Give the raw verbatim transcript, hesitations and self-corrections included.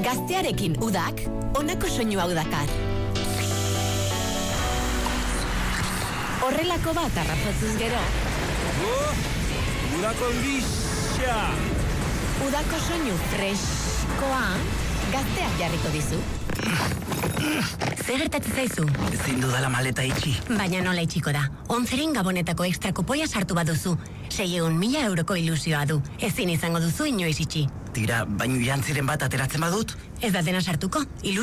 Gaztearekin udak, honako soinu hau dakar. Horrelako bat arrazotzuz gero. Oh, udako gisa! Udako soinu freskoa gazteak jarriko dizu. Zer gertatzen zaizu? Ezin dudala maleta itxi. Baina nola itxiko da. Onzeren gabonetako ekstra kupoia sartu baduzu. Seiehun mila euroko ilusioa du. Ezin izango duzu inoiz itxi. Tira, baino jantziren bat ateratzen badut? Ez da dena sartuko.